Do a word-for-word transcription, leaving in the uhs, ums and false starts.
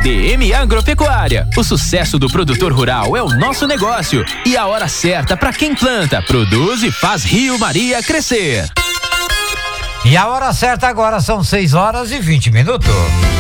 D M Agropecuária. O sucesso do produtor rural é o nosso negócio e a hora certa para quem planta, produz e faz Rio Maria crescer. E a hora certa agora são seis horas e vinte minutos.